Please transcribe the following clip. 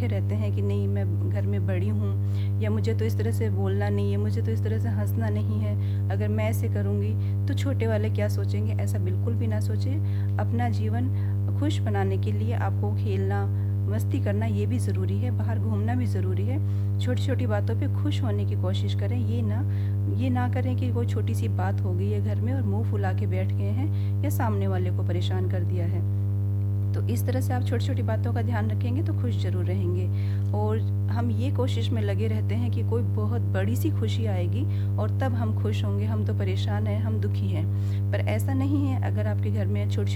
बैठे रहते हैं कि नहीं मैं घर में बड़ी हूँ, या मुझे तो इस तरह से बोलना नहीं है, मुझे तो इस तरह से हँसना नहीं है, अगर मैं ऐसे करूँगी तो छोटे वाले क्या सोचेंगे। ऐसा बिल्कुल भी ना सोचें। अपना जीवन खुश बनाने के लिए आपको खेलना, मस्ती करना ये भी ज़रूरी है, बाहर घूमना भी ज़रूरी है। छोटी-छोटी बातों पे खुश होने की कोशिश करें। ये ना करें कि कोई छोटी-सी बात हो गई है घर में और मुँह फुला के बैठ गए हैं या सामने वाले को परेशान कर दिया है। तो इस तरह से आप छोटी-छोटी बातों का ध्यान रखेंगे तो खुश ज़रूर रहेंगे। और हम ये कोशिश में लगे रहते हैं कि कोई बहुत बड़ी-सी खुशी आएगी और तब हम खुश होंगे, हम तो परेशान हैं, हम दुखी हैं। पर ऐसा नहीं है। अगर आपके घर में छोटी